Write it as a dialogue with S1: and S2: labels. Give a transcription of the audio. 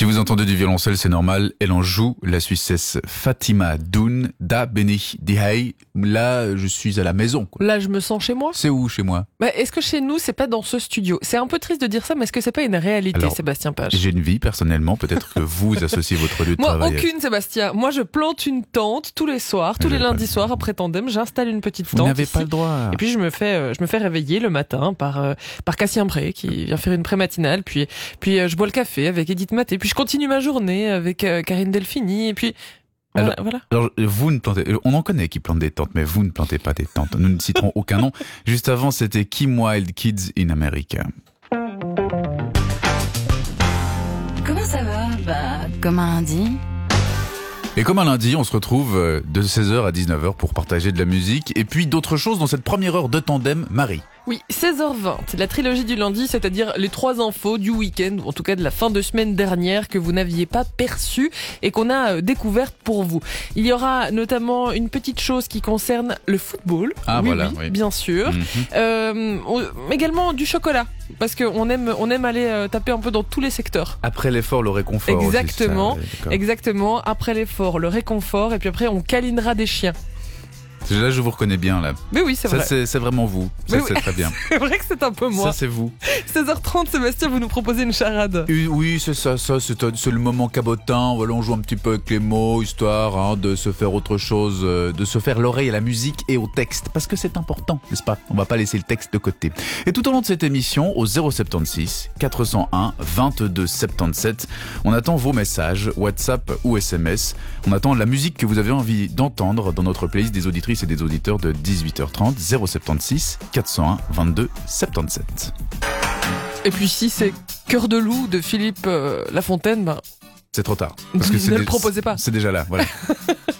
S1: Si vous entendez du violoncelle, c'est normal. Elle en joue, la Suissesse Fatima Doun. Da bin ich daheim. Là, je suis à la maison, quoi.
S2: Là, je me sens chez moi.
S1: C'est où chez moi?
S2: Est-ce que chez nous, c'est pas dans ce studio? C'est un peu triste de dire ça, mais est-ce que c'est pas une réalité,
S1: Alors,
S2: Sébastien Page?
S1: J'ai une vie, personnellement. Peut-être que vous associez votre lieu de
S2: Moi,
S1: travail.
S2: aucune, Sébastien. Moi, je plante une tente tous les soirs, tous les lundis soirs après Tandem. J'installe une petite
S1: Vous
S2: tente.
S1: n'avez
S2: ici.
S1: pas le droit.
S2: Et puis je me fais réveiller le matin par Cassien Bré qui vient faire une pré-matinale. Puis je bois le café avec Edith Maté. Puis je continue ma journée avec Karine Delphini. Et puis voilà.
S1: Alors, vous ne plantez, on en connaît qui plantent des tentes, mais vous ne plantez pas des tentes. Nous ne citerons aucun nom. Juste avant, c'était Kim Wilde, Kids in America.
S3: Comment ça va? Comme un lundi.
S1: Et comme un lundi, on se retrouve de 16h à 19h pour partager de la musique et puis d'autres choses dans cette première heure de Tandem. Marie.
S2: Oui, 16h20, la trilogie du lundi, c'est-à-dire les 3 infos du week-end, ou en tout cas de la fin de semaine dernière que vous n'aviez pas perçues et qu'on a découvertes pour vous. Il y aura notamment une petite chose qui concerne le football.
S1: Ah
S2: oui,
S1: voilà,
S2: oui,
S1: oui.
S2: bien sûr. Également du chocolat, parce qu'on aime aller taper un peu dans tous les secteurs.
S1: Après l'effort, le réconfort.
S2: Exactement,
S1: aussi, ça,
S2: exactement. Après l'effort, le réconfort, et puis après on câlinera des chiens.
S1: Là, je vous reconnais bien, là.
S2: Mais oui, c'est
S1: Ça,
S2: vrai.
S1: c'est vraiment vous. Ça,
S2: Mais oui.
S1: c'est très bien.
S2: C'est vrai que c'est un peu moi.
S1: Ça, c'est vous.
S2: 16h30, Sébastien, vous nous proposez une charade.
S1: Oui, c'est ça, c'est le moment cabotin. Voilà, on joue un petit peu avec les mots, histoire de se faire autre chose, de se faire l'oreille à la musique et au texte. Parce que c'est important, n'est-ce pas? On va pas laisser le texte de côté. Et tout au long de cette émission, au 076 401 22 77, on attend vos messages, WhatsApp ou SMS. On attend la musique que vous avez envie d'entendre dans notre playlist des auditrices et des auditeurs de 18h30, 076 401 22 77.
S2: Et puis si c'est Cœur de loup de Philippe Lafontaine,
S1: C'est trop tard.
S2: ne le proposez pas.
S1: C'est déjà là, voilà.